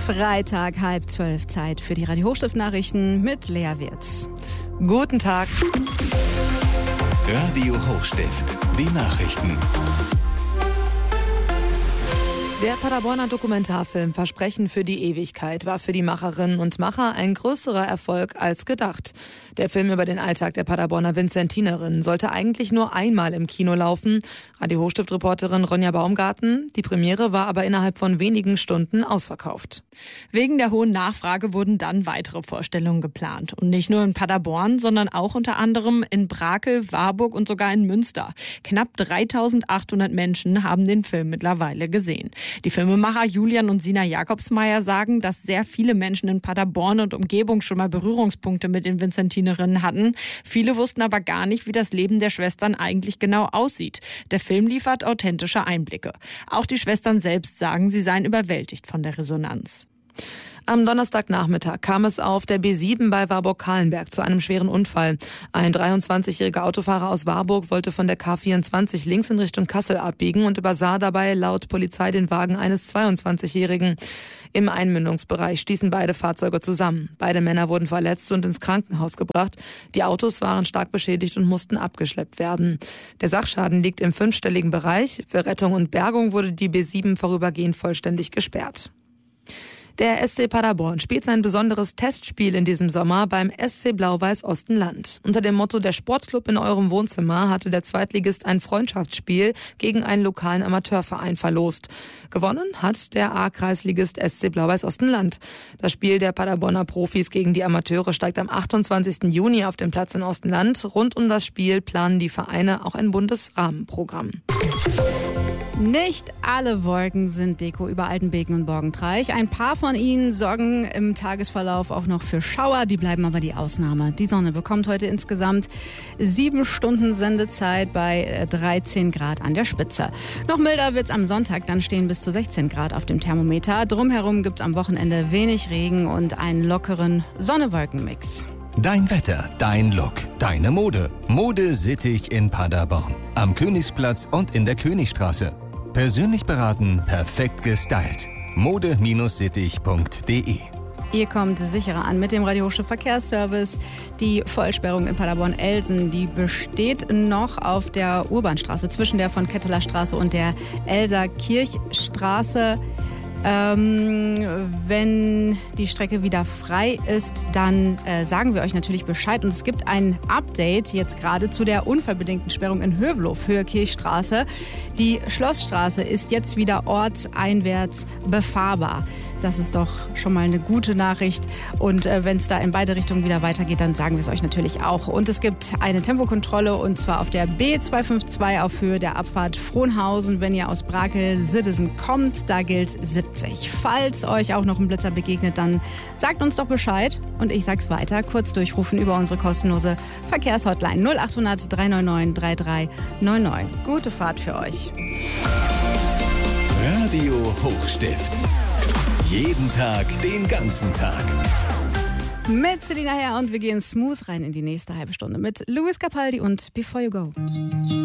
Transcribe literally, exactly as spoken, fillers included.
Freitag, halb zwölf, Zeit für die Radio Hochstift-Nachrichten mit Lea Wirz. Guten Tag. Radio Hochstift, die Nachrichten. Der Paderborner Dokumentarfilm Versprechen für die Ewigkeit war für die Macherinnen und Macher ein größerer Erfolg als gedacht. Der Film über den Alltag der Paderborner Vinzentinerinnen sollte eigentlich nur einmal im Kino laufen. Radio Hochstift-Reporterin Ronja Baumgarten. Die Premiere war aber innerhalb von wenigen Stunden ausverkauft. Wegen der hohen Nachfrage wurden dann weitere Vorstellungen geplant. Und nicht nur in Paderborn, sondern auch unter anderem in Brakel, Warburg und sogar in Münster. Knapp dreitausendachthundert Menschen haben den Film mittlerweile gesehen. Die Filmemacher Julian und Sina Jakobsmeier sagen, dass sehr viele Menschen in Paderborn und Umgebung schon mal Berührungspunkte mit den Vinzentinerinnen hatten. Viele wussten aber gar nicht, wie das Leben der Schwestern eigentlich genau aussieht. Der Film liefert authentische Einblicke. Auch die Schwestern selbst sagen, sie seien überwältigt von der Resonanz. Am Donnerstagnachmittag kam es auf der B sieben bei Warburg-Kahlenberg zu einem schweren Unfall. Ein dreiundzwanzigjähriger Autofahrer aus Warburg wollte von der K vierundzwanzig links in Richtung Kassel abbiegen und übersah dabei laut Polizei den Wagen eines zweiundzwanzigjährigen. Im Einmündungsbereich stießen beide Fahrzeuge zusammen. Beide Männer wurden verletzt und ins Krankenhaus gebracht. Die Autos waren stark beschädigt und mussten abgeschleppt werden. Der Sachschaden liegt im fünfstelligen Bereich. Für Rettung und Bergung wurde die B sieben vorübergehend vollständig gesperrt. Der S C Paderborn spielt sein besonderes Testspiel in diesem Sommer beim S C Blau-Weiß Ostenland. Unter dem Motto Der Sportclub in eurem Wohnzimmer hatte der Zweitligist ein Freundschaftsspiel gegen einen lokalen Amateurverein verlost. Gewonnen hat der A-Kreisligist S C Blau-Weiß Ostenland. Das Spiel der Paderborner Profis gegen die Amateure steigt am achtundzwanzigsten Juni auf den Platz in Ostenland. Rund um das Spiel planen die Vereine auch ein Bundesrahmenprogramm. Nicht alle Wolken sind Deko über Altenbeken und Borgentreich. Ein paar von ihnen sorgen im Tagesverlauf auch noch für Schauer, die bleiben aber die Ausnahme. Die Sonne bekommt heute insgesamt sieben Stunden Sendezeit bei dreizehn Grad an der Spitze. Noch milder wird's am Sonntag, dann stehen bis zu sechzehn Grad auf dem Thermometer. Drumherum gibt's am Wochenende wenig Regen und einen lockeren Sonne-Wolken-Mix. Dein Wetter, dein Look, deine Mode. Mode Sittich in Paderborn. Am Königsplatz und in der Königstraße. Persönlich beraten, perfekt gestylt. mode Bindestrich sittich punkt de. Ihr kommt sicherer an mit dem Radio Hochstift Verkehrsservice. Die Vollsperrung in Paderborn-Elsen, die besteht noch auf der Urbanstraße zwischen der von Ketteler Straße und der Elser Kirchstraße. Ähm, wenn die Strecke wieder frei ist, dann äh, sagen wir euch natürlich Bescheid. Und es gibt ein Update jetzt gerade zu der unfallbedingten Sperrung in Hövelhof, Höhe Kirchstraße. Die Schlossstraße ist jetzt wieder ortseinwärts befahrbar. Das ist doch schon mal eine gute Nachricht. Und äh, wenn es da in beide Richtungen wieder weitergeht, dann sagen wir es euch natürlich auch. Und es gibt eine Tempokontrolle und zwar auf der B zweihundertzweiundfünfzig auf Höhe der Abfahrt Frohnhausen. Wenn ihr aus Brakel-Siddesen kommt, da gilt siebzig. Falls euch auch noch ein Blitzer begegnet, dann sagt uns doch Bescheid und ich sag's weiter. Kurz durchrufen über unsere kostenlose Verkehrshotline null acht hundert drei neun neun drei drei neun neun. Gute Fahrt für euch. Radio Hochstift. Jeden Tag, den ganzen Tag. Mit Selina Herr und wir gehen smooth rein in die nächste halbe Stunde mit Luis Capaldi und Before You Go.